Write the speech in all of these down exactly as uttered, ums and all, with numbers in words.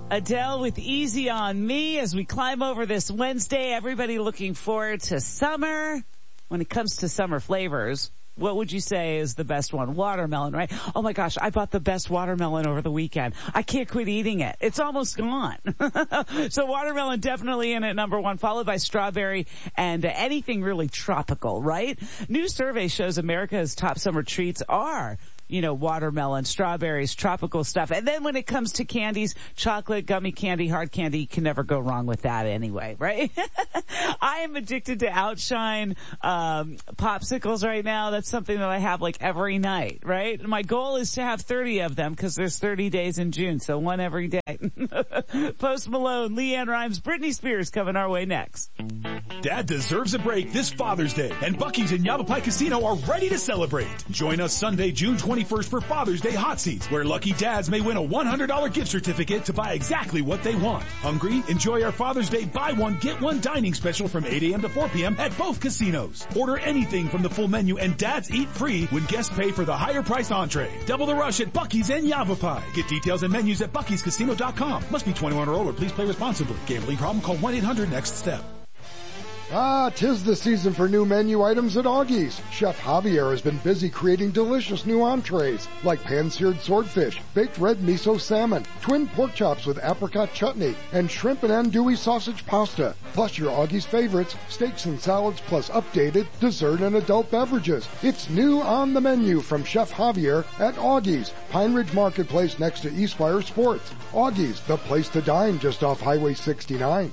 Adele with Easy on Me as we climb over this Wednesday. Everybody looking forward to summer. When it comes to summer flavors, what would you say is the best one? Watermelon, right? Oh my gosh, I bought the best watermelon over the weekend. I can't quit eating it. It's almost gone. So watermelon definitely in at number one, followed by strawberry and uh, anything really tropical, right? New survey shows America's top summer treats are, you know, watermelon, strawberries, tropical stuff. And then when it comes to candies, chocolate, gummy candy, hard candy, you can never go wrong with that anyway, right? I am addicted to Outshine um popsicles right now. That's something that I have like every night, right? My goal is to have thirty of them because there's thirty days in June, so one every day. Post Malone, Leanne Rimes, Britney Spears coming our way next. Dad deserves a break this Father's Day, and Buc-ee's in Yavapai Casino are ready to celebrate. Join us Sunday, June twenty-first for Father's Day Hot Seats, where lucky dads may win a one hundred dollars gift certificate to buy exactly what they want. Hungry? Enjoy our Father's Day buy one, get one dining special from eight a.m. to four p.m. at both casinos. Order anything from the full menu and dads eat free when guests pay for the higher priced entree. Double the rush at Buc-ee's and Yavapai. Get details and menus at buc ees casino dot com. Must be twenty-one or older. Please play responsibly. Gambling problem? Call one eight hundred next step. Ah, 'tis the season for new menu items at Augie's. Chef Javier has been busy creating delicious new entrees, like pan-seared swordfish, baked red miso salmon, twin pork chops with apricot chutney, and shrimp and andouille sausage pasta. Plus your Augie's favorites, steaks and salads, plus updated dessert and adult beverages. It's new on the menu from Chef Javier at Augie's, Pine Ridge Marketplace next to Eastfire Sports. Augie's, the place to dine just off Highway sixty-nine.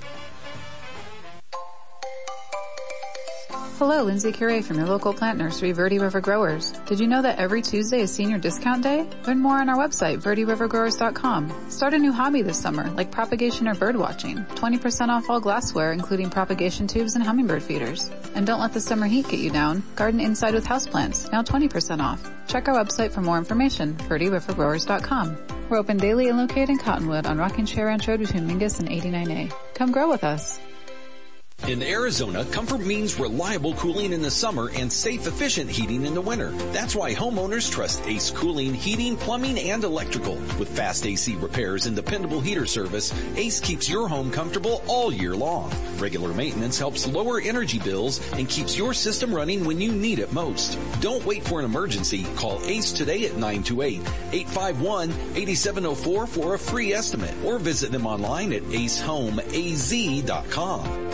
Hello, Lindsay Curie from your local plant nursery, Verde River Growers. Did you know that every Tuesday is Senior Discount Day? Learn more on our website, verde river growers dot com. Start a new hobby this summer, like propagation or bird watching. twenty percent off all glassware, including propagation tubes and hummingbird feeders. And don't let the summer heat get you down. Garden inside with houseplants, now twenty percent off. Check our website for more information, verde river growers dot com. We're open daily and located in Cottonwood on Rocking Chair Ranch Road between Mingus and eighty-nine A. Come grow with us. In Arizona, comfort means reliable cooling in the summer and safe, efficient heating in the winter. That's why homeowners trust Ace Cooling, Heating, Plumbing, and Electrical. With fast A C repairs and dependable heater service, Ace keeps your home comfortable all year long. Regular maintenance helps lower energy bills and keeps your system running when you need it most. Don't wait for an emergency. Call Ace today at nine two eight, eight five one, eight seven zero four for a free estimate or visit them online at ace home a z dot com.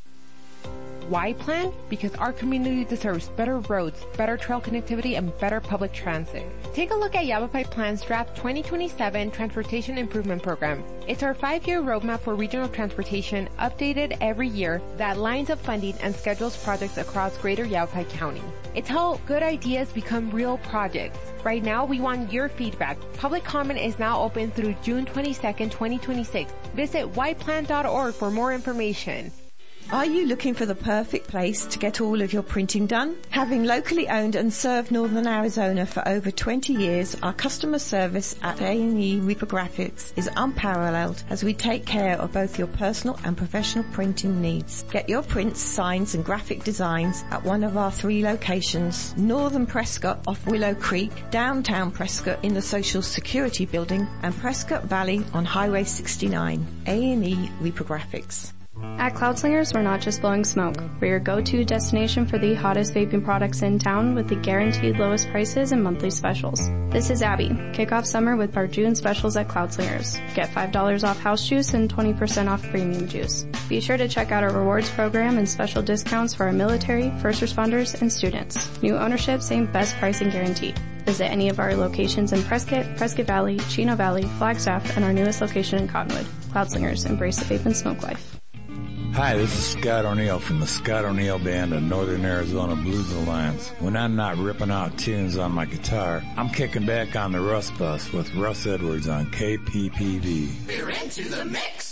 Why plan? Because our community deserves better roads, better trail connectivity, and better public transit. Take a look at Yavapai Plan's Draft twenty twenty-seven Transportation Improvement Program. It's our five-year roadmap for regional transportation, updated every year, that lines up funding and schedules projects across greater Yavapai County. It's how good ideas become real projects. Right now, we want your feedback. Public comment is now open through June twenty-second, twenty twenty-six. Visit y plan dot org for more information. Are you looking for the perfect place to get all of your printing done? Having locally owned and served Northern Arizona for over twenty years, our customer service at A and E Reprographics is unparalleled as we take care of both your personal and professional printing needs. Get your prints, signs and graphic designs at one of our three locations: Northern Prescott off Willow Creek, downtown Prescott in the Social Security Building, and Prescott Valley on Highway sixty-nine. A and E Reprographics. At Cloudslingers, we're not just blowing smoke. We're your go-to destination for the hottest vaping products in town with the guaranteed lowest prices and monthly specials. This is Abby. Kick off summer with our June specials at Cloudslingers. Get five dollars off house juice and twenty percent off premium juice. Be sure to check out our rewards program and special discounts for our military, first responders, and students. New ownership, same best pricing guaranteed. Visit any of our locations in Prescott, Prescott Valley, Chino Valley, Flagstaff, and our newest location in Cottonwood. Cloudslingers, embrace the vape and smoke life. Hi, this is Scott O'Neill from the Scott O'Neill Band of Northern Arizona Blues Alliance. When I'm not ripping out tunes on my guitar, I'm kicking back on the Russ Bus with Russ Edwards on K P P V. We're into the mix.